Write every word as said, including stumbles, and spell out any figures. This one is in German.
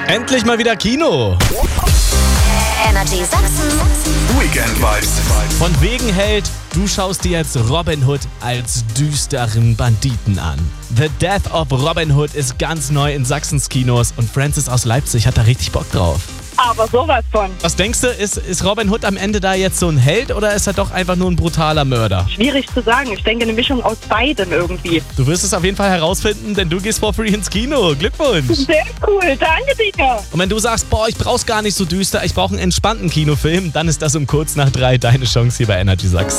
Endlich mal wieder Kino. Energy Sachsen. Weekend Vibes. Von wegen Held, du schaust dir jetzt Robin Hood als düsteren Banditen an. The Death of Robin Hood ist ganz neu in Sachsens Kinos und Francis aus Leipzig hat da richtig Bock drauf. Aber sowas von. Was denkst du, ist, ist Robin Hood am Ende da jetzt so ein Held oder ist er doch einfach nur ein brutaler Mörder? Schwierig zu sagen. Ich denke, eine Mischung aus beiden irgendwie. Du wirst es auf jeden Fall herausfinden, denn du gehst for free ins Kino. Glückwunsch! Sehr cool. Danke dir. Und wenn du sagst, boah, ich brauch's gar nicht so düster, ich brauche einen entspannten Kinofilm, dann ist das um kurz nach drei deine Chance hier bei Energy Sachsen.